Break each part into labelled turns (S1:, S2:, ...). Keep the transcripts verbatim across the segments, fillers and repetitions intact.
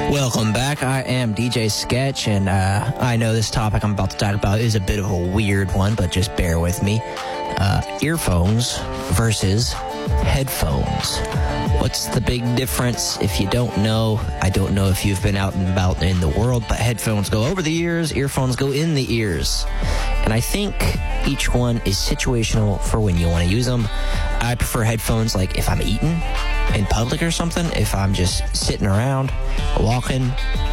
S1: Welcome back. I am D J Sketch, and uh, I know this topic I'm about to talk about is a bit of a weird one, but just bear with me. Uh, earphones versus headphones. What's the big difference? If you don't know, I don't know if you've been out and about in the world, but headphones go over the ears, earphones go in the ears. And I think each one is situational for when you want to use them. I prefer headphones like if I'm eating in public or something, if I'm just sitting around, walking,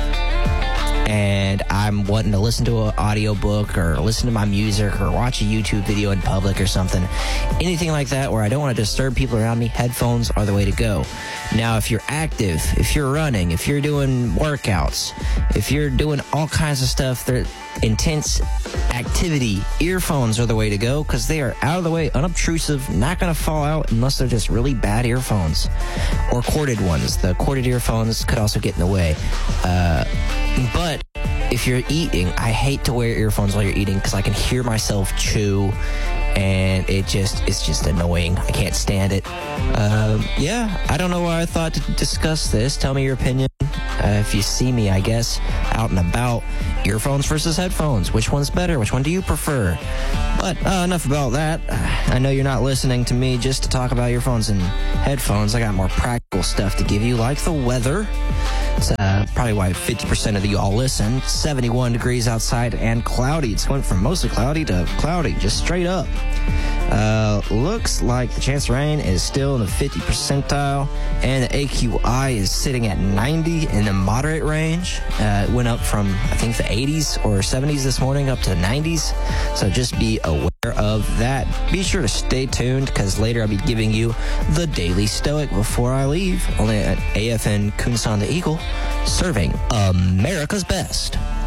S1: and I'm wanting to listen to an audiobook or listen to my music or watch a YouTube video in public or something. Anything like that where I don't want to disturb people around me, headphones are the way to go. Now, if you're active, if you're running, if you're doing workouts, if you're doing all kinds of stuff, that intense activity, earphones are the way to go because they are out of the way, unobtrusive, not going to fall out unless they're just really bad earphones or corded ones. The corded earphones could also get in the way. Uh, but if you're eating, I hate to wear earphones while you're eating because I can hear myself chew, and it just it's just annoying. I can't stand it. Um, yeah, I don't know why I thought to discuss this. Tell me your opinion. Uh, if you see me, I guess, out and about, earphones versus headphones. Which one's better? Which one do you prefer? But uh, enough about that. I know you're not listening to me just to talk about earphones and headphones. I got more practical stuff to give you, like the weather. It's uh, probably why fifty percent of you all listen. seventy-one degrees outside and cloudy. It's going from mostly cloudy to cloudy, just straight up. Uh, looks like the chance of rain is still in the fifty percentile, and the A Q I is sitting at ninety in the moderate range. Uh, it went up from, I think, the eighties or seventies this morning up to the nineties, so just be aware of that. Be sure to stay tuned, because later I'll be giving you the Daily Stoic before I leave, only at A F N Kunsan the Eagle, serving America's best.